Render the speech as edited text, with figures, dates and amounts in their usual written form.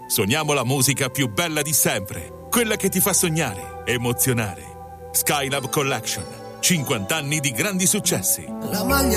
Sogniamo la musica più bella di sempre, quella che ti fa sognare, emozionare. Skylab Collection, 50 anni di grandi successi. La maglia